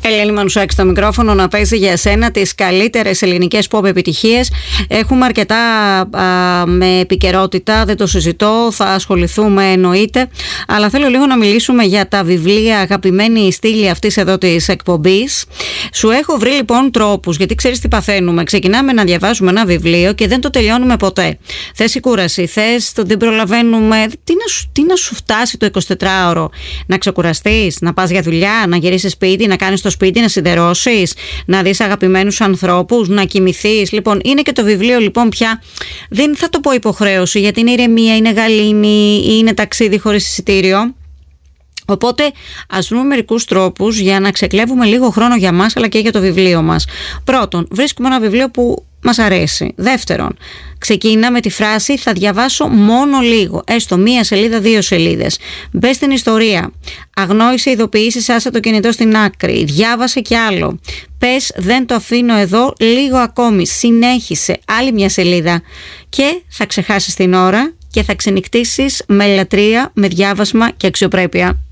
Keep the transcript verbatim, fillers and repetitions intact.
Ελένη Μανουσάκη στο μικρόφωνο, να παίζει για σένα τις καλύτερες ελληνικές pop επιτυχίες. Έχουμε αρκετά α, με επικαιρότητα, δεν το συζητώ, θα ασχοληθούμε εννοείται. Αλλά θέλω λίγο να μιλήσουμε για τα βιβλία, αγαπημένη στήλη αυτής εδώ της εκπομπής. Σου έχω βρει λοιπόν τρόπους, γιατί ξέρεις τι παθαίνουμε. Ξεκινάμε να διαβάζουμε ένα βιβλίο και δεν το τελειώνουμε ποτέ. Θες η κούραση, θες το δεν προλαβαίνουμε. Τι να, σου, τι να σου φτάσει το εικοσιτετράωρο, να ξεκουραστείς, να πας για δουλειά, να γυρίσεις σπίτι, να κάνεις το σπίτι, να σιδερώσεις, να δεις αγαπημένους ανθρώπους, να κοιμηθείς. Λοιπόν, είναι και το βιβλίο λοιπόν πια, δεν θα το πω υποχρέωση, γιατί είναι ηρεμία, είναι γαλήνη ή είναι ταξίδι χωρίς εισιτήριο. Οπότε ας βρούμε μερικούς τρόπους για να ξεκλέβουμε λίγο χρόνο για μας αλλά και για το βιβλίο μας. Πρώτον, βρίσκουμε ένα βιβλίο που μας αρέσει. Δεύτερον, ξεκίνα με τη φράση «θα διαβάσω μόνο λίγο», έστω μία σελίδα, δύο σελίδες. Μπες στην ιστορία. Αγνόησε ειδοποιήσεις, άσε το κινητό στην άκρη. Διάβασε κι άλλο. Πες «δεν το αφήνω εδώ, λίγο ακόμη». Συνέχισε άλλη μια σελίδα και θα ξεχάσεις την ώρα και θα ξενυχτήσεις με λατρεία, με διάβασμα και αξιοπρέπεια.